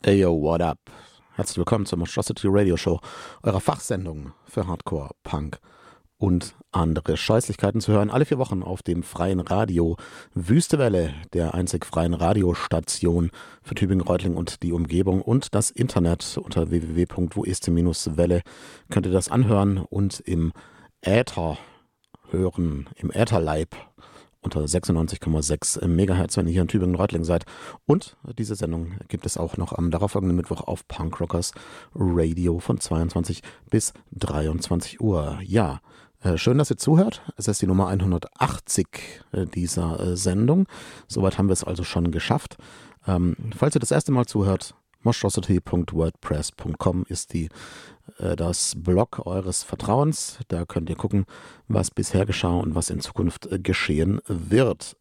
Hey yo, what up? Herzlich willkommen zur Monstrosity Radio Show, eurer Fachsendung für Hardcore, Punk und andere Scheußlichkeiten zu hören. Alle 4 Wochen auf dem freien Radio Wüste Welle, der einzig freien Radiostation für Tübingen, Reutlingen und die Umgebung, und das Internet unter www.woeste-welle könnt ihr das anhören und im Äther hören, im Ätherleib unter 96,6 Megahertz, wenn ihr hier in Tübingen-Reutlingen seid. Und diese Sendung gibt es auch noch am darauffolgenden Mittwoch auf Punkrockers Radio von 22 bis 23 Uhr. Ja, schön, dass ihr zuhört. Es ist die Nummer 180 dieser Sendung. Soweit haben wir es also schon geschafft. Falls ihr das erste Mal zuhört, monstrosity.wordpress.com ist das Blog eures Vertrauens. Da könnt ihr gucken, was bisher geschah und was in Zukunft geschehen wird.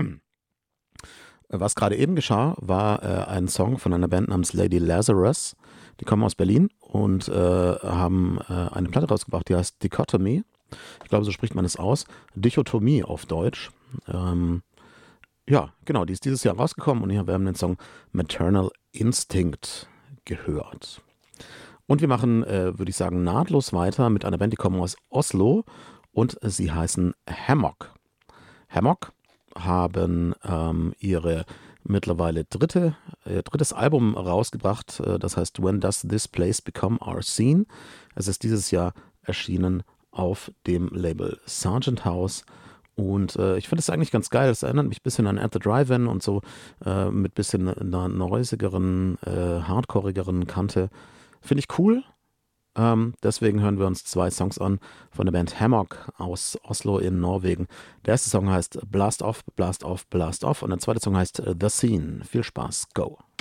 Was gerade eben geschah, war ein Song von einer Band namens Lady Lazarus. Die kommen aus Berlin und haben eine Platte rausgebracht, die heißt Dichotomy. Ich glaube, so spricht man es aus. Dichotomie auf Deutsch. Ja, genau, die ist dieses Jahr rausgekommen und wir haben den Song Maternal Instinct gehört. Und wir machen, würde ich sagen, nahtlos weiter mit einer Band, die kommen aus Oslo und sie heißen Hammock. Hammock haben ihre mittlerweile drittes Album rausgebracht, das heißt When Does This Place Become Our Scene? Es ist dieses Jahr erschienen auf dem Label Sargent House. Und ich finde es eigentlich ganz geil. Es erinnert mich ein bisschen an At the Drive-In und so, mit bisschen einer noisigeren, hardcoreigeren Kante. Finde ich cool. Deswegen hören wir uns 2 Songs an von der Band Hammock aus Oslo in Norwegen. Der erste Song heißt Blast Off, Blast Off, Blast Off und der zweite Song heißt The Scene. Viel Spaß, go!